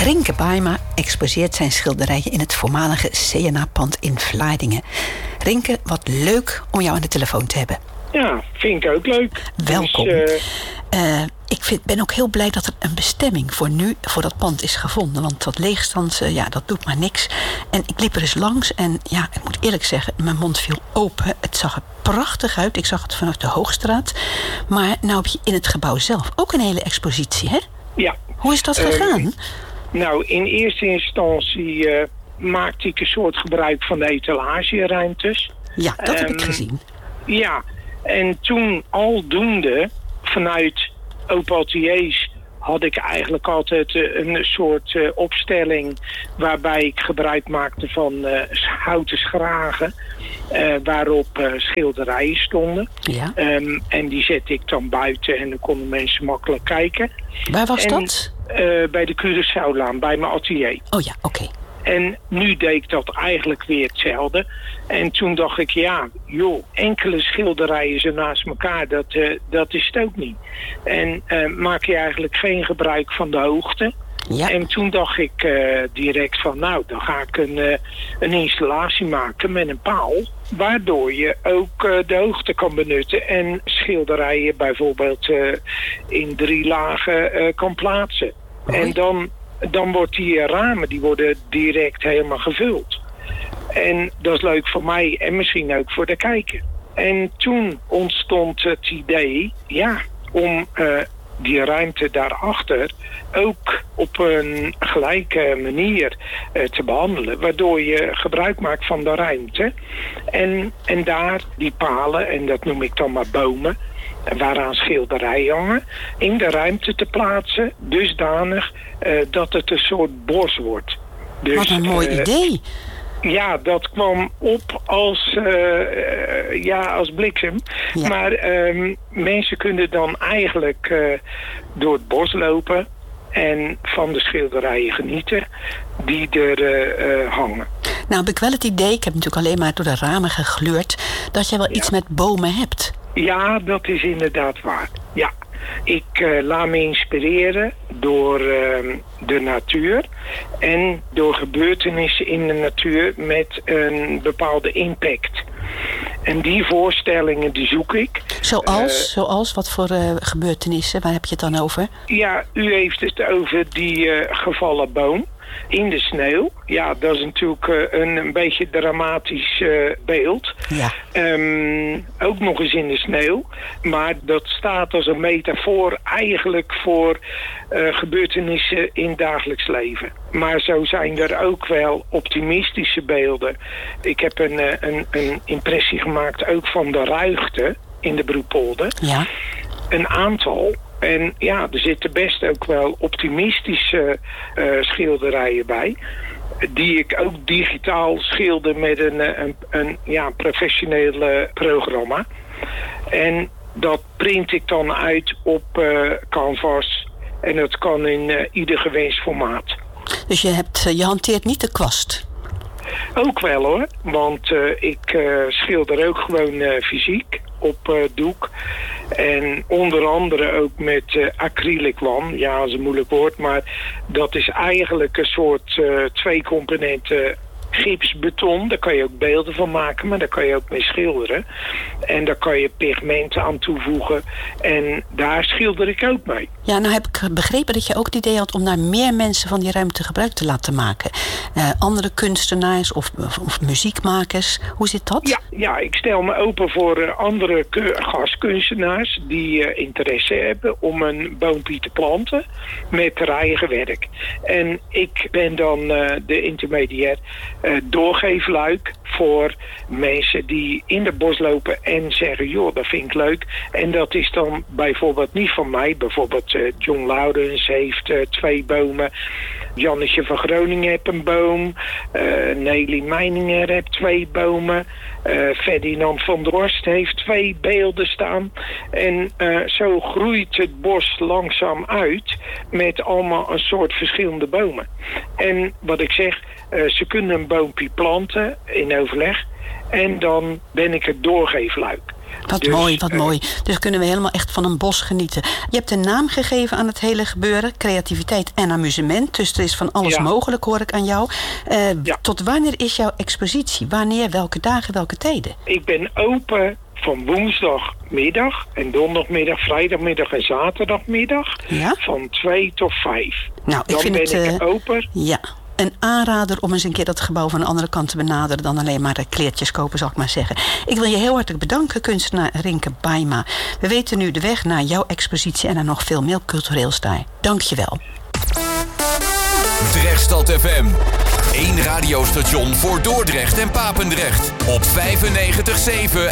Rinke Baaema exposeert zijn schilderijen in het voormalige CNA-pand in Vlaardingen. Rinke, wat leuk om jou aan de telefoon te hebben. Ja, vind ik ook leuk. Welkom. Ik ben ook heel blij dat er een bestemming voor dat pand is gevonden. Want dat leegstand, dat doet maar niks. En ik liep er eens langs en ja, ik moet eerlijk zeggen, mijn mond viel open. Het zag er prachtig uit. Ik zag het vanuit de Hoogstraat. Maar nou heb je in het gebouw zelf ook een hele expositie, hè? Ja. Hoe is dat gegaan? Nou, in eerste instantie maakte ik een soort gebruik van de etalageruimtes. Ja, dat heb ik gezien. Ja, en toen aldoende vanuit Open Ateliers had ik eigenlijk altijd een soort opstelling waarbij ik gebruik maakte van houten schragen waarop schilderijen stonden. Ja. En die zette ik dan buiten en dan konden mensen makkelijk kijken. Waar was dat? Bij de Curaçaolaan, bij mijn atelier. Oh ja, oké. En nu deed ik dat eigenlijk weer hetzelfde. En toen dacht ik, enkele schilderijen zo naast elkaar, dat is het ook niet. En maak je eigenlijk geen gebruik van de hoogte. Ja. En toen dacht ik direct van, dan ga ik een installatie maken met een paal. Waardoor je ook de hoogte kan benutten en schilderijen bijvoorbeeld in 3 lagen kan plaatsen. Hoi. En dan wordt die ramen, die worden direct helemaal gevuld. En dat is leuk voor mij en misschien ook voor de kijker. En toen ontstond het idee, om die ruimte daarachter ook op een gelijke manier te behandelen. Waardoor je gebruik maakt van de ruimte. En daar die palen, en dat noem ik dan maar bomen, waaraan schilderijen hangen, in de ruimte te plaatsen, dusdanig dat het een soort bos wordt. Dus, wat een mooi idee. Ja, dat kwam op als bliksem. Ja. Maar mensen kunnen dan eigenlijk door het bos lopen en van de schilderijen genieten die er hangen. Nou heb ik wel het idee, ik heb natuurlijk alleen maar door de ramen gegluurd, dat je wel iets met bomen hebt. Ja, dat is inderdaad waar. Ja, ik laat me inspireren door de natuur en door gebeurtenissen in de natuur met een bepaalde impact. En die voorstellingen die zoek ik. Zoals wat voor gebeurtenissen? Waar heb je het dan over? Ja, u heeft het over die gevallen boom in de sneeuw. Ja, dat is natuurlijk een beetje dramatisch beeld. Ja. Ook nog eens in de sneeuw. Maar dat staat als een metafoor eigenlijk voor gebeurtenissen in het dagelijks leven. Maar zo zijn er ook wel optimistische beelden. Ik heb een impressie gemaakt ook van de ruigte in de Broekpolder. Ja. Een aantal. En er zitten best ook wel optimistische schilderijen bij. Die ik ook digitaal schilder met een professioneel programma. En dat print ik dan uit op canvas. En dat kan in ieder gewenst formaat. Dus je hanteert niet de kwast? Ook wel hoor. Want ik schilder ook gewoon fysiek op doek. En onder andere ook met acrylic wam. Ja, dat is een moeilijk woord. Maar dat is eigenlijk een soort 2 componenten gipsbeton. Daar kan je ook beelden van maken, maar daar kan je ook mee schilderen. En daar kan je pigmenten aan toevoegen. En daar schilder ik ook mee. Ja, nou heb ik begrepen dat je ook het idee had om naar meer mensen van die ruimte gebruik te laten maken. Andere kunstenaars of muziekmakers. Hoe zit dat? Ja, ik stel me open voor andere gastkunstenaars die interesse hebben om een boompje te planten met haar eigen werk. En ik ben dan de intermediair doorgeefluik voor mensen die in het bos lopen en zeggen, dat vind ik leuk. En dat is dan bijvoorbeeld niet van mij. Bijvoorbeeld John Laurens heeft 2 bomen. Jannetje van Groningen heeft een boom. Nelly Meininger heeft 2 bomen. Ferdinand van der Horst heeft 2 beelden staan. En zo groeit het bos langzaam uit met allemaal een soort verschillende bomen. En wat ik zeg, ze kunnen een boompje planten in overleg. En dan ben ik het doorgeefluik. Wat mooi, wat mooi. Dus kunnen we helemaal echt van een bos genieten. Je hebt een naam gegeven aan het hele gebeuren. Creativiteit en amusement. Dus er is van alles mogelijk, hoor ik aan jou. Tot wanneer is jouw expositie? Wanneer, welke dagen, welke tijden? Ik ben open van woensdagmiddag en donderdagmiddag, vrijdagmiddag en zaterdagmiddag. Ja? Van 2 tot 5. Nou, Dan vind ben het, ik open. Ja. Een aanrader om eens een keer dat gebouw van de andere kant te benaderen dan alleen maar kleertjes kopen, zal ik maar zeggen. Ik wil je heel hartelijk bedanken, kunstenaar Rinke Baaima. We weten nu de weg naar jouw expositie en naar nog veel meer cultureels daar. Dank je wel. Drechtstad FM. 1 radiostation voor Dordrecht en Papendrecht. Op 95.7